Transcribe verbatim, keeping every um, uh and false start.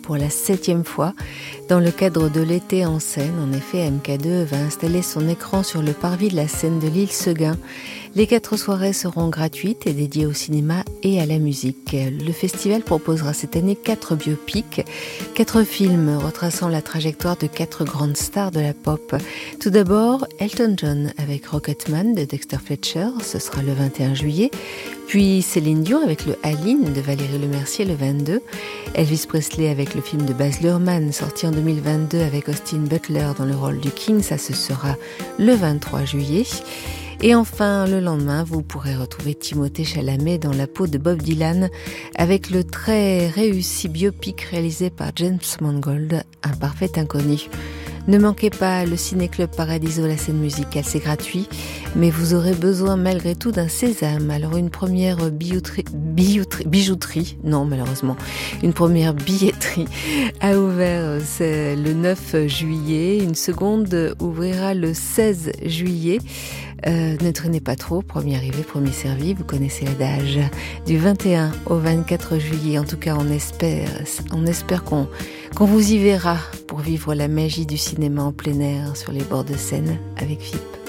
pour la septième fois. Dans le cadre de l'été en Seine, en effet, M K deux va installer son écran sur le parvis de la scène de l'île Seguin. Les quatre soirées seront gratuites et dédiées au cinéma et à la musique. Le festival proposera cette année quatre biopics, quatre films retraçant la trajectoire de quatre grandes stars de la pop. Tout d'abord, Elton John avec Rocketman de Dexter Fletcher, ce sera le vingt et un juillet. Puis Céline Dion avec le Aline de Valérie Lemercier le vingt-deux. Elvis Presley avec le film de Baz Luhrmann sorti en deux mille vingt-deux avec Austin Butler dans le rôle du King, ça ce sera le vingt-trois juillet. Et enfin, le lendemain, vous pourrez retrouver Timothée Chalamet dans la peau de Bob Dylan avec le très réussi biopic réalisé par James Mangold, Un parfait inconnu. Ne manquez pas le Ciné-Club Paradiso, la scène musicale, c'est gratuit, mais vous aurez besoin malgré tout d'un sésame. Alors une première bijouterie, bijouterie, bijouterie, non malheureusement, une première billetterie a ouvert le neuf juillet, une seconde ouvrira le seize juillet. Euh, ne traînez pas trop, premier arrivé, premier servi, vous connaissez l'adage. Du vingt et un au vingt-quatre juillet, en tout cas on espère, on espère qu'on, qu'on vous y verra pour vivre la magie du cinéma en plein air sur les bords de Seine avec F I P.